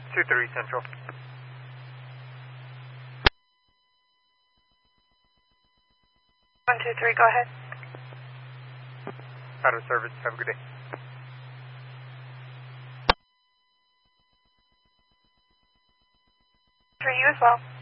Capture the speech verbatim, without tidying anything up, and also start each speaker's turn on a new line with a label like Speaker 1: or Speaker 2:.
Speaker 1: two three Central.
Speaker 2: one two three, go ahead.
Speaker 1: Out of service. Have a good day.
Speaker 2: For you as well.